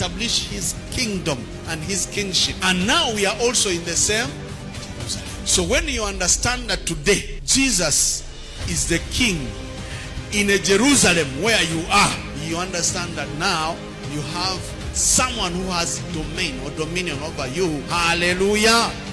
establish his kingdom and his kingship. And now we are also in the same Jerusalem. So when you understand that today Jesus is the king in a Jerusalem where you are, you understand that now you have someone who has domain or dominion over you. Hallelujah.